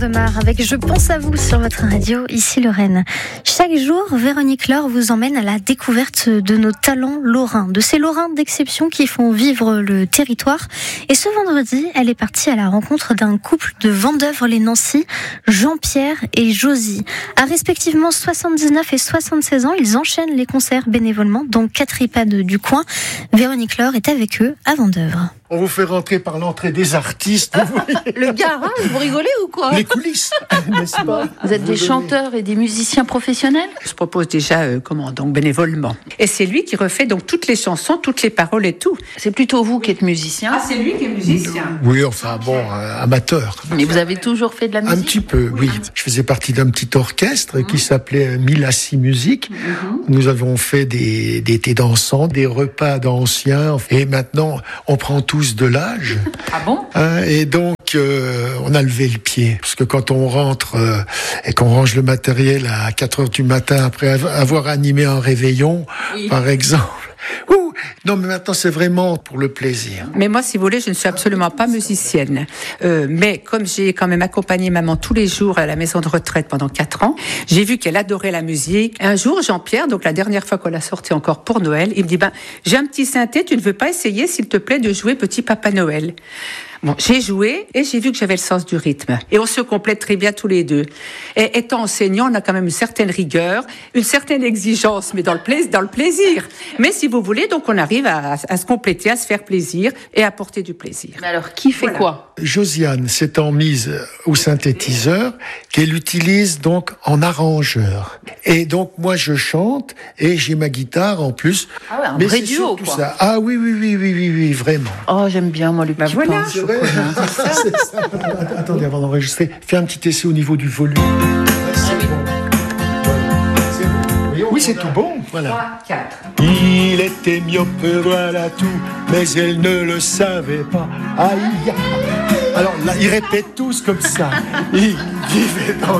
De Mar avec Je pense à vous sur votre radio, ici Lorraine. Chaque jour, Véronique Laure vous emmène à la découverte de nos talents lorrains, de ces Lorrains d'exception qui font vivre le territoire. Et ce vendredi, elle est partie à la rencontre d'un couple de Vendeuvre-les-Nancy, Jean-Pierre et Josie. À respectivement 79 et 76 ans, ils enchaînent les concerts bénévolement dans 4 EHPAD du coin. Véronique Laure est avec eux à Vendeuvre. On vous fait rentrer par l'entrée des artistes. Le garage, vous rigolez ou quoi? Les coulisses, n'est-ce pas? Vous êtes des chanteurs et des musiciens professionnels? Je propose déjà, donc bénévolement. Et c'est lui qui refait donc toutes les chansons, toutes les paroles et tout. C'est plutôt vous qui êtes musicien. Ah, c'est lui qui est musicien. Oui, enfin bon, amateur. Mais vous avez toujours fait de la musique? Un petit peu, oui. Je faisais partie d'un petit orchestre qui s'appelait Milassi Musique. Nous avons fait des étés dansants, des repas d'anciens. Et maintenant, on prend tous de l'âge. Ah bon? Et donc, on a levé le pied. Parce que quand on rentre et qu'on range le matériel à 4 heures du matin après avoir animé un réveillon, par exemple. Non, mais maintenant, c'est vraiment pour le plaisir. Mais moi, si vous voulez, je ne suis absolument pas musicienne. Mais comme j'ai quand même accompagné maman tous les jours à la maison de retraite pendant 4 ans, j'ai vu qu'elle adorait la musique. Un jour, Jean-Pierre, donc la dernière fois qu'on l'a sorti encore pour Noël, il me dit, j'ai un petit synthé, tu ne veux pas essayer, s'il te plaît, de jouer Petit Papa Noël? Bon, j'ai joué et j'ai vu que j'avais le sens du rythme. Et on se complète très bien tous les deux. Et étant enseignant, on a quand même une certaine rigueur, une certaine exigence, mais dans le plaisir. Mais si vous voulez, donc on arrive à se compléter, à se faire plaisir et à apporter du plaisir. Mais alors, qui fait quoi? Josiane s'étant mise au synthétiseur, qu'elle utilise donc en arrangeur. Et donc, moi, je chante et j'ai ma guitare en plus. Ah ouais, un mais vrai duo, quoi. Ça. Ah oui, vraiment. Oh, j'aime bien, moi, le petit voilà. pain. C'est vrai. C'est ça. Attendez, avant d'enregistrer, fais un petit essai au niveau du volume. C'est bon. Voilà. C'est bon. Oui, c'est tout bon. Voilà. 3, 4. Il était myope, voilà tout, mais elle ne le savait pas. Aïe. Alors là, ils répètent tous comme ça. Ils vivaient dans